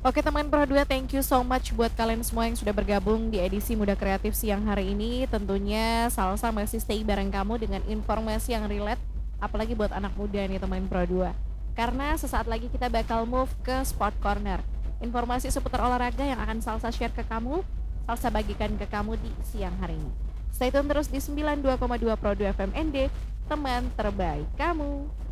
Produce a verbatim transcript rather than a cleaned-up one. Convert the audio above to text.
Oke teman Pro dua, thank you so much buat kalian semua yang sudah bergabung di edisi Muda Kreatif siang hari ini. Tentunya Salsa masih stay bareng kamu dengan informasi yang relate, apalagi buat anak muda nih teman Pro dua. Karena sesaat lagi kita bakal move ke Sport Corner. Informasi seputar olahraga yang akan Salsa share ke kamu, Salsa bagikan ke kamu di siang hari ini. Stay tune terus di sembilan puluh dua koma dua Pro dua F M N D, teman terbaik kamu.